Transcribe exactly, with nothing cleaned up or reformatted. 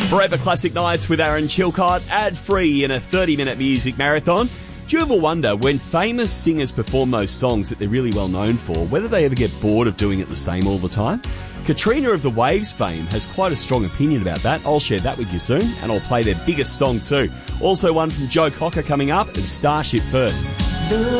Forever Classic Nights with Aaron Chilcott, ad-free in a thirty-minute music marathon. Do you ever wonder, when famous singers perform those songs that they're really well known for, whether they ever get bored of doing it the same all the time? Katrina of the Waves fame has quite a strong opinion about that. I'll share that with you soon, and I'll play their biggest song too. Also one from Joe Cocker coming up, and Starship first.